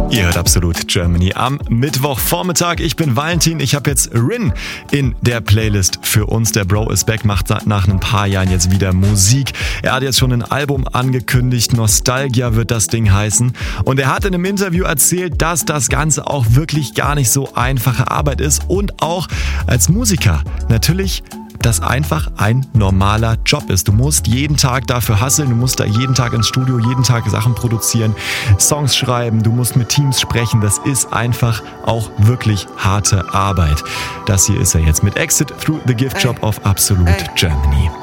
Ihr hört Absolut Germany am Mittwochvormittag. Ich bin Valentin. Ich habe jetzt Rin in der Playlist für uns. Der Bro is back, macht nach ein paar Jahren jetzt wieder Musik. Er hat jetzt schon ein Album angekündigt. Nostalgia wird das Ding heißen. Und er hat in einem Interview erzählt, dass das Ganze auch wirklich gar nicht so einfache Arbeit ist. Und auch als Musiker natürlich das einfach ein normaler Job ist. Du musst jeden Tag dafür hustlen, du musst da jeden Tag ins Studio, jeden Tag Sachen produzieren, Songs schreiben, du musst mit Teams sprechen. Das ist einfach auch wirklich harte Arbeit. Das hier ist er jetzt mit Exit Through the Gift Shop auf Absolut Germany.